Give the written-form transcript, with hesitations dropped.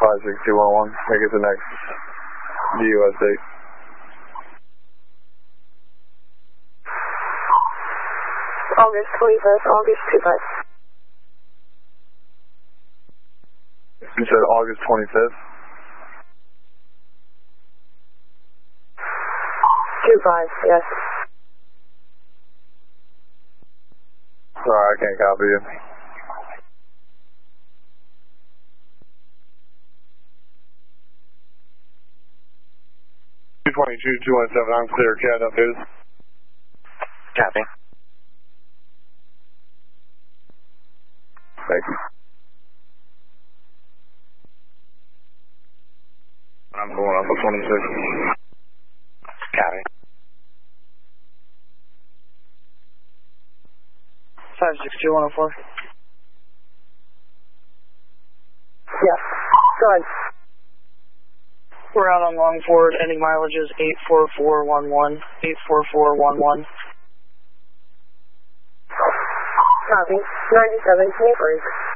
56211. Make it the next DUS date. August 25th, August 25th. You said August 25th? 25, yes. Sorry, I can't copy you. $222-217, I'm clear, CAD updated. Copy. Thank you. I'm going up at 26. Copy. 562-104. Yes. Go ahead. We're out on long forward, ending mileage is 84411. 84411. Copy. 97, can you break?